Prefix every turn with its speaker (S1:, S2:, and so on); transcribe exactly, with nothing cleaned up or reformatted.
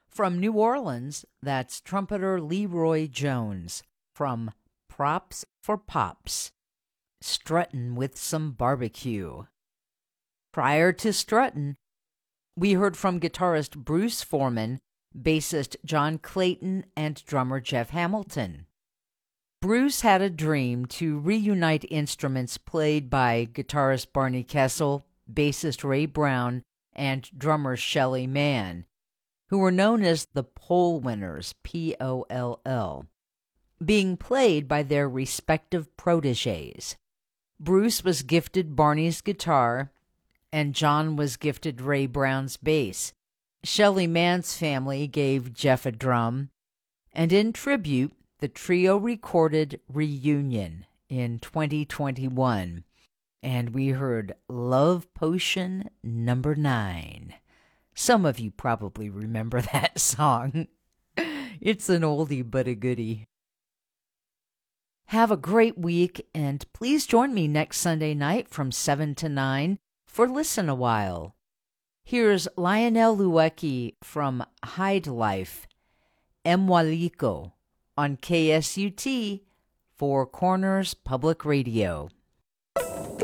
S1: From New Orleans, that's trumpeter Leroy Jones from Props for Pops, Struttin' with Some Barbecue. Prior to Struttin', we heard from guitarist Bruce Foreman, bassist John Clayton, and drummer Jeff Hamilton. Bruce had a dream to reunite instruments played by guitarist Barney Kessel, bassist Ray Brown, and drummer Shelly Manne, who were known as the Poll Winners, P O L L, being played by their respective protégés. Bruce was gifted Barney's guitar, and John was gifted Ray Brown's bass. Shelly Manne's family gave Jeff a drum, and in tribute, the trio recorded Reunion in twenty twenty-one, and we heard Love Potion Number Nine. Some of you probably remember that song. It's an oldie but a goodie. Have a great week, and please join me next Sunday night from seven to nine for Listen a While. Here's Lionel Luecki from Hide Life, Emwaliko, on K S U T, Four Corners Public Radio.